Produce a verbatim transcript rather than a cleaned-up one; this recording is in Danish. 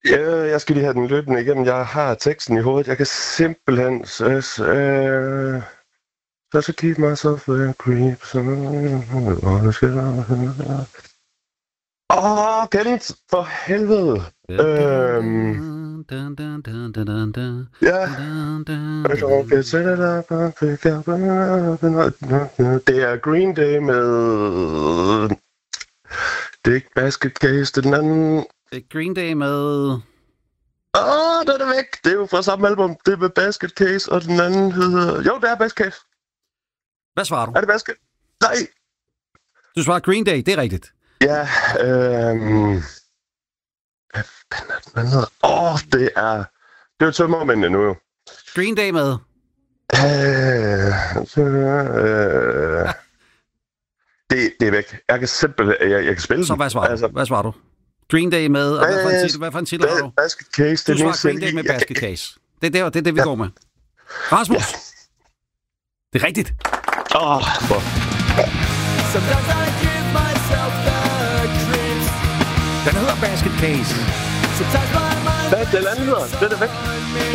Ja, jeg skal lige have den løbende igennem. Jeg har teksten i hovedet. Jeg kan simpelthen... Øh, Just to keep myself a creep. Åh, oh, Kent, for helvede. Øhm... Ja. Det er Green Day med... Det er ikke Basket Case, det er den anden... Det er Green Day med... Åh, oh, den er væk. Det er jo fra samme album. Det er med Basket Case, og den anden hedder... Jo, det er Basket Case. Hvad svarer du? Er det Basket? Nej. Du svarer Green Day, det er rigtigt. Ja, øhm... Hvad fanden er den, hvad hedder? Åh, oh, det er... Det er jo tømmermændene nu, jo. Green Day med... Øh... øh det, det er væk. Jeg kan simpelthen... Jeg, jeg kan spille Så hvad svarer altså, du? Hvad svarer du? Green Day med... Og hvad, for en titel, hvad for en titel har du? Basket Case. Du svarer Green Day med Basket Case. Det er det, det, er det vi ja. går med. Rasmus! Ja. Det er rigtigt. Åh, oh, for... Den hedder Basket Case. Hvad den anden hedder? Den er væk.